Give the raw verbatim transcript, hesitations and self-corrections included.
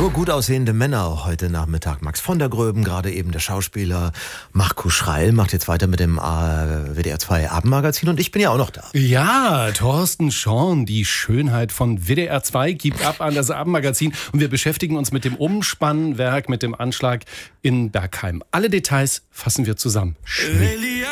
Nur gut aussehende Männer heute Nachmittag. Max von der Gröben, gerade eben der Schauspieler. Marco Schreil macht jetzt weiter mit dem äh, W D R zwei Abendmagazin und ich bin ja auch noch da. Ja, Thorsten Schorn, die Schönheit von W D R zwei, gibt ab an das Abendmagazin und wir beschäftigen uns mit dem Umspannwerk, mit dem Anschlag in Bergheim. Alle Details fassen wir zusammen. Schmidt.